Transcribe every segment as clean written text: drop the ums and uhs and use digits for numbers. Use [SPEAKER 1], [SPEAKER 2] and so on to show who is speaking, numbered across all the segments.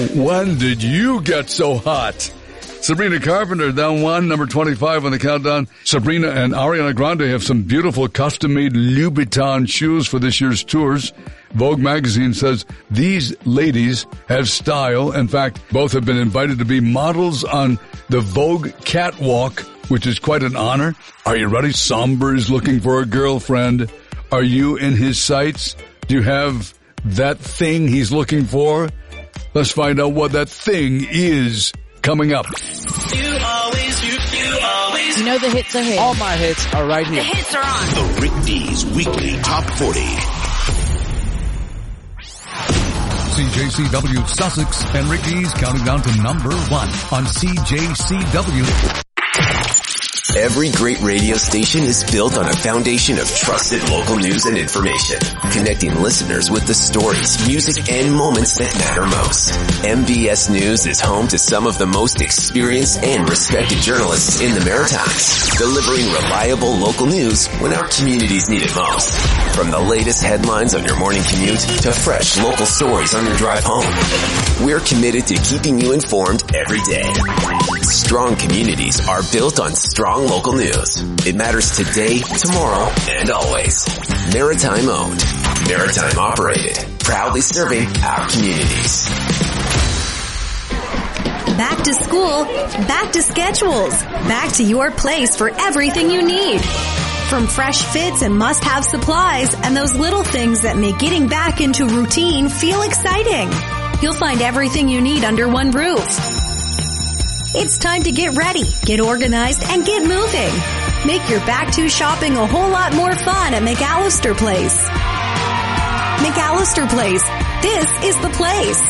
[SPEAKER 1] when did you get so hot? Sabrina Carpenter down one, number 25 on the countdown. Sabrina and Ariana Grande have some beautiful custom-made Louboutin shoes for this year's tours. Vogue magazine says these ladies have style. In fact, both have been invited to be models on the Vogue catwalk, which is quite an honor. Are you ready? Somber is looking for a girlfriend. Are you in his sights? Do you have that thing he's looking for? Let's find out what that thing is coming up.
[SPEAKER 2] You always.
[SPEAKER 3] You know the hits are here.
[SPEAKER 4] All my hits are right here.
[SPEAKER 2] The hits are on.
[SPEAKER 5] The Rick D's Weekly Top 40.
[SPEAKER 1] CJCW Sussex and Rick D's counting down to number 1 on CJCW.
[SPEAKER 5] Every great radio station is built on a foundation of trusted local news and information, connecting listeners with the stories, music, and moments that matter most. MBS News is home to some of the most experienced and respected journalists in the Maritimes, delivering reliable local news when our communities need it most. From the latest headlines on your morning commute to fresh local stories on your drive home, we're committed to keeping you informed every day. Strong communities are built on strong local news. It matters today, tomorrow, and always. Maritime owned, Maritime operated, proudly serving our communities.
[SPEAKER 6] Back to school, back to schedules, back to your place for everything you need. From fresh fits and must-have supplies and those little things that make getting back into routine feel exciting. You'll find everything you need under one roof. It's time to get ready, get organized, and get moving. Make your back-to shopping a whole lot more fun at McAllister Place. McAllister Place. This is the place.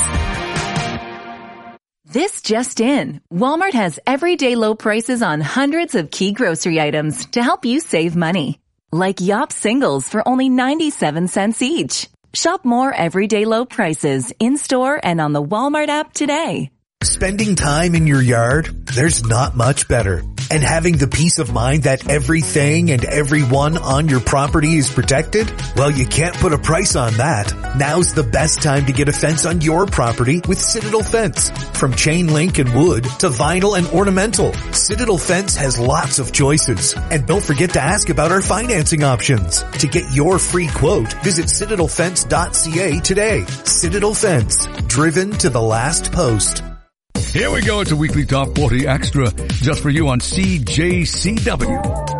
[SPEAKER 7] This just in. Walmart has everyday low prices on hundreds of key grocery items to help you save money. Like Yop singles for only 97 cents each. Shop more everyday low prices in-store and on the Walmart app today.
[SPEAKER 8] Spending time in your yard, there's not much better. And having the peace of mind that everything and everyone on your property is protected? Well, you can't put a price on that. Now's the best time to get a fence on your property with Citadel Fence. From chain link and wood to vinyl and ornamental, Citadel Fence has lots of choices. And don't forget to ask about our financing options. To get your free quote, visit citadelfence.ca today. Citadel Fence, driven to the last post.
[SPEAKER 1] Here we go. It's a weekly Top 40 Extra just for you on CJCW.